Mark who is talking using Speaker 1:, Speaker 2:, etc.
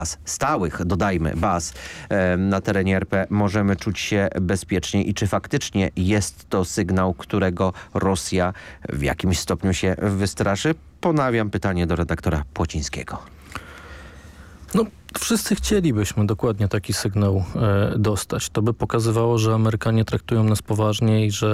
Speaker 1: stałych, dodajmy, baz na terenie RP możemy czuć się bezpiecznie i czy faktycznie jest to sygnał, którego Rosja w jakimś stopniu się wystraszy? Ponawiam pytanie do redaktora Płocińskiego.
Speaker 2: No, wszyscy chcielibyśmy dokładnie taki sygnał dostać. To by pokazywało, że Amerykanie traktują nas poważnie i że